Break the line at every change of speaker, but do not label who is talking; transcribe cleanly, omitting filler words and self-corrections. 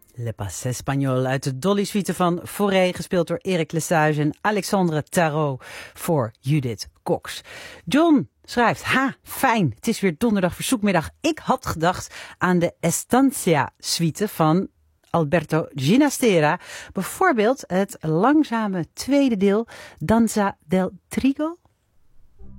Le Pas Espagnol uit de Dolly-suite van Fauré, gespeeld door Eric Lesage en Alexandre Tarot voor Judith Cox. John schrijft, fijn, het is weer donderdag verzoekmiddag. Ik had gedacht aan de Estancia-suite van Alberto Ginastera. Bijvoorbeeld het langzame tweede deel, Danza del Trigo.